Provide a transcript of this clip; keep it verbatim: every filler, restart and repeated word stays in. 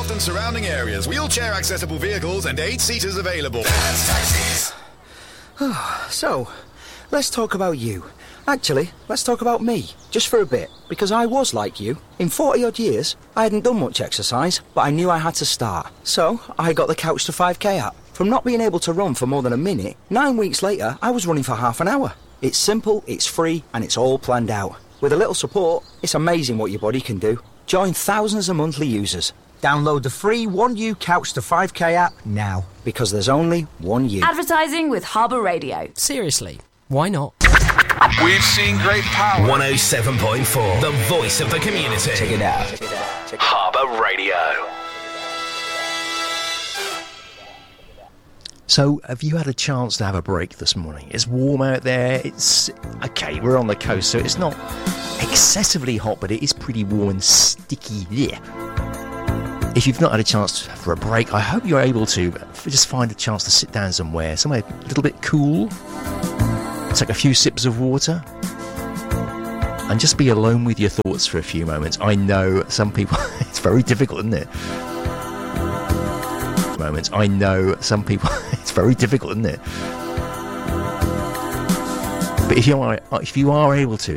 Loft and surrounding areas, wheelchair accessible vehicles and eight seaters available. That's taxis. So, let's talk about you. Actually, let's talk about me, just for a bit, because I was like you. In forty odd years, I hadn't done much exercise, but I knew I had to start. So, I got the Couch to five K app. From not being able to run for more than a minute, nine weeks later, I was running for half an hour. It's simple, it's free, and it's all planned out. With a little support, it's amazing what your body can do. Join thousands of monthly users. Download the free one U Couch to five K app now, because there's only one you. Advertising with Harbour Radio. Seriously, why not? We've seen great power. one oh seven point four, the voice of the community. Check it out. Check it out. Check it out. Harbour Radio. So, have you had a chance to have a break this morning? It's warm out there. It's okay. We're on the coast, so it's not excessively hot, but it is pretty warm and sticky. Yeah. If you've not had a chance for a break, I hope you're able to just find a chance to sit down somewhere, somewhere a little bit cool. Take a few sips of water and just be alone with your thoughts for a few moments. I know some people, it's very difficult, isn't it? Moments. I know some people, it's very difficult, isn't it? But if you are, if you are able to,